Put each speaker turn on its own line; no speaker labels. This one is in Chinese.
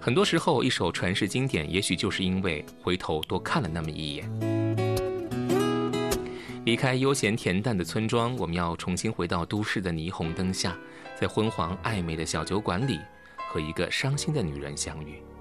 很多时候，一首传世经典，也许就是因为回头多看了那么一眼。离开悠闲恬淡的村庄，我们要重新回到都市的霓虹灯下，在昏黄暧昧的小酒馆里，和一个伤心的女人相遇。